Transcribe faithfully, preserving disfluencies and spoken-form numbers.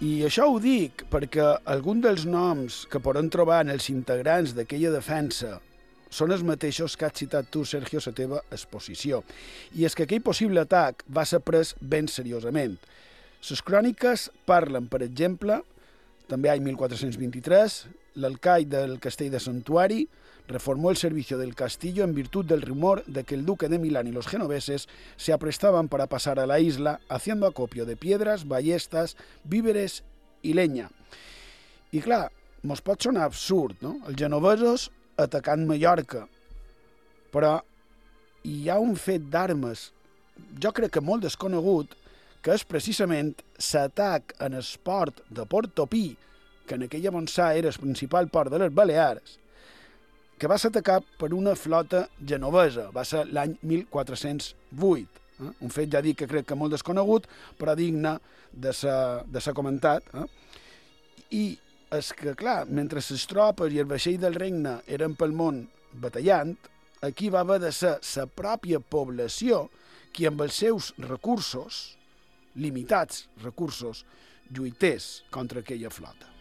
I això ho dic perquè alguns dels noms que podem trobar en els integrants d'aquella defensa són els mateixos que has citat tu, Sergio, a la teva exposició. I és que aquell possible atac va ser pres ben seriosament. Les cròniques parlen, per exemple, també any mil quatre-cents vint-i-tres, l'alcaide del castell de Santuari reformó el servicio del castillo en virtud del rumor de que el duque de Milán y los genoveses se aprestaban para pasar a la isla haciendo acopio de piedras, ballestas, víveres i leña. I clar, mos pot sonar absurd, no? Els genovesos atacant Mallorca. Però hi ha un fet d'armes, jo crec que molt desconegut, que és precisament l'atac en el port de Portopí, que en aquella bonçà era el principal port de les Balears, que va ser atacat per una flota genovesa, va ser l'any mil quatre-cents vuit. Eh? Un fet, ja dic, que crec que molt desconegut, però digne de ser, de ser comentat. Eh? I és que, clar, mentre les tropes i el vaixell del regne eren pel món batallant, aquí va haver de ser la pròpia població qui amb els seus recursos, limitats recursos, lluités contra aquella flota.